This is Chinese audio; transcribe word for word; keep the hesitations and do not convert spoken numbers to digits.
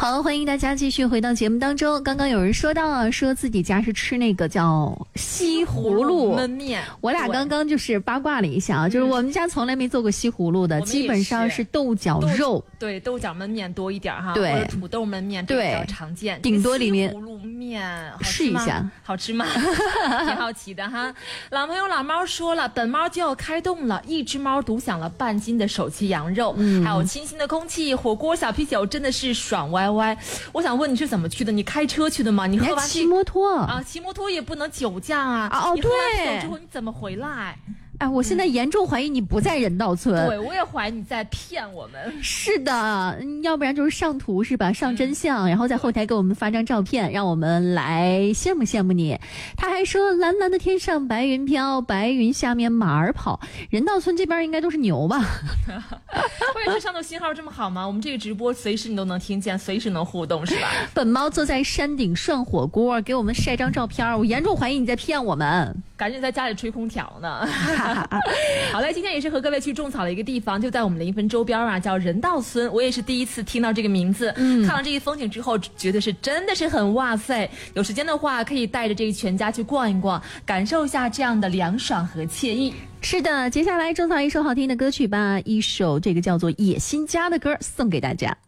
好，欢迎大家继续回到节目当中。刚刚有人说到啊，说自己家是吃那个叫西葫芦焖面， 我俩刚刚就是八卦了一下啊，就是我们家从来没做过西葫芦的，基本上是豆角肉， 对，豆角焖面多一点哈， 对， 或者土豆焖面比较常见， 顶多里面西葫芦面试一下， 好吃吗？挺好奇的哈。老朋友老猫说了，本猫就要开动了，一只猫独享了半斤的手切羊肉，嗯、还有清新的空气，火锅小啤酒，真的是爽歪歪。我想问你是怎么去的？你开车去的吗？你喝完骑摩托啊？骑摩托也不能酒驾啊！ 啊哦， 你喝完啤酒之后你怎么回来？ 哎，我现在严重怀疑你不在人道村。 嗯、对，我也怀疑你在骗我们。 是的，要不然就是上图是吧？上真相，嗯、然后在后台给我们发张照片，让我们来羡慕羡慕你。他还说，蓝蓝的天上白云飘，白云下面马儿跑。人道村这边应该都是牛吧？ 关键是上头信号这么好吗？我们这个直播随时你都能听见，随时能互动是吧？ 本猫坐在山顶涮火锅，给我们晒张照片，我严重怀疑你在骗我们。 赶紧在家里吹空调呢。好嘞，今天也是和各位去种草的一个地方，就在我们临汾周边啊，叫人道村。我也是第一次听到这个名字，嗯，看了这一风景之后，觉得是真的是很哇塞。有时间的话，可以带着这一全家去逛一逛，感受一下这样的凉爽和惬意。 是的，接下来种草一首好听的歌曲吧，一首这个叫做《野心家》的歌送给大家。